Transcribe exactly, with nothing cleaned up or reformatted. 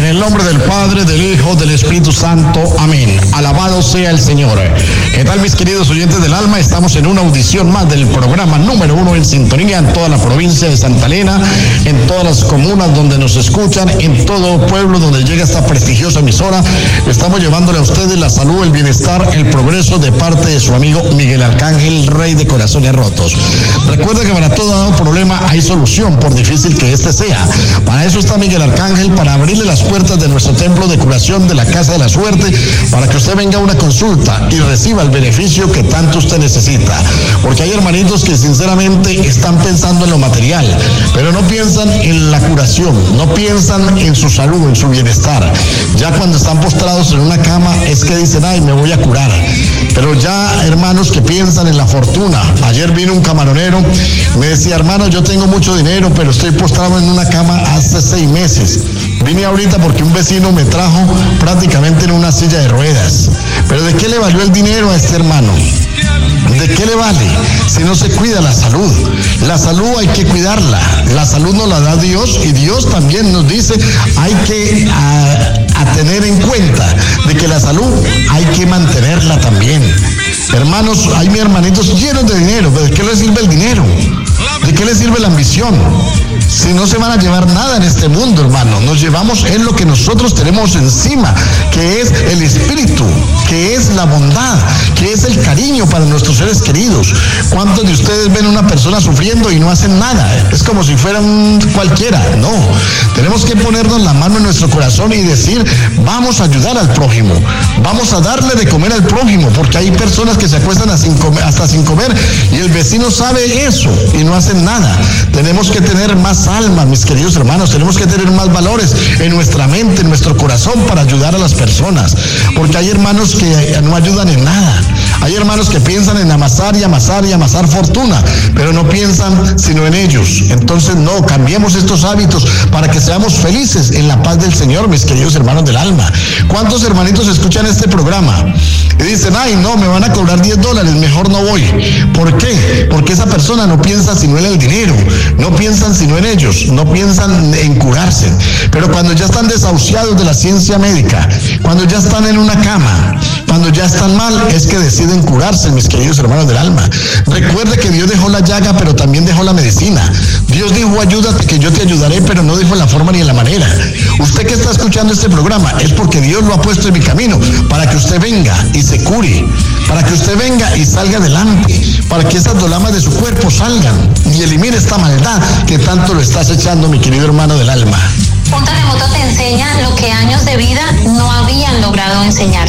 el nombre del Padre, del Hijo, del Espíritu Santo. Amén. Alabado sea el Señor. ¿Qué tal, mis queridos oyentes del alma? Estamos en una audición más del programa número uno en sintonía en toda la provincia de Santa Elena, en todas las comunas donde nos escuchan, en todo pueblo donde llega esta prestigiosa emisora. Estamos llevándole a ustedes la salud, el bienestar, el progreso de parte de su amigo Miguel Arcángel, Rey de Corazones Rotos. Recuerda que para todo problema hay solución, por difícil que este sea. Para eso está Miguel Arcángel, para abrirle las puertas de nuestro templo de curación de la Casa de la Suerte, para que usted venga a una consulta y reciba el beneficio que tanto usted necesita. Porque hay hermanitos que sinceramente están pensando en lo material, pero no piensan en la curación, no piensan en su salud, en su bienestar. Ya cuando están postrados en una cama es que dicen, ay, me voy a curar. Pero ya hermanos que piensan en la fortuna. Ayer vino un camaronero, me decía, hermano, yo tengo mucho dinero, pero estoy postrado en una cama hace seis meses. Vine ahorita porque un vecino me trajo prácticamente en una silla de ruedas. Pero ¿de qué le valió el dinero a este hermano? ¿De qué le vale si no se cuida la salud? La salud hay que cuidarla. La salud nos la da Dios y Dios también nos dice hay que a, a tener en cuenta de que la salud hay que mantenerla también. Hermanos, hay mis hermanitos llenos de dinero, pero ¿de qué les sirve el dinero? ¿De qué les sirve la ambición? Si no se van a llevar nada en este mundo, hermano. Nos llevamos en lo que nosotros tenemos encima, que es el espíritu, que es la bondad, que es el cariño para nuestros seres queridos. ¿Cuántos de ustedes ven a una persona sufriendo y no hacen nada? Es como si fueran cualquiera. No, tenemos que ponernos la mano en nuestro corazón y decir, vamos a ayudar al prójimo, vamos a darle de comer al prójimo, porque hay personas que se acuestan sin comer, hasta sin comer, y el vecino sabe eso y no hacen nada. Tenemos que tener más almas, mis queridos hermanos, tenemos que tener más valores en nuestra mente, en nuestro corazón, para ayudar a las personas, porque hay hermanos que no ayudan en nada. Hay hermanos que piensan en amasar y amasar y amasar fortuna, pero no piensan sino en ellos. Entonces no, cambiemos estos hábitos para que seamos felices en la paz del Señor, mis queridos hermanos del alma. ¿Cuántos hermanitos escuchan este programa y dicen, ay no, me van a cobrar diez dólares, mejor no voy? ¿Por qué? Porque esa persona no piensa sino en el dinero, no piensan sino en ellos, no piensan en curarse. Pero cuando ya están desahuciados de la ciencia médica, cuando ya están en una cama, cuando ya están mal, es que deciden curarse, mis queridos hermanos del alma. Recuerde que Dios dejó la llaga, pero también dejó la medicina. Dios dijo, ayúdate que yo te ayudaré, pero no dijo en la forma ni en la manera. Usted que está escuchando este programa es porque Dios lo ha puesto en mi camino, para que usted venga y se cure, para que usted venga y salga adelante, para que esas dolamas de su cuerpo salgan y elimine esta maldad que tanto lo estás echando, mi querido hermano del alma. Un terremoto te enseña lo que años de vida no habían logrado enseñarte.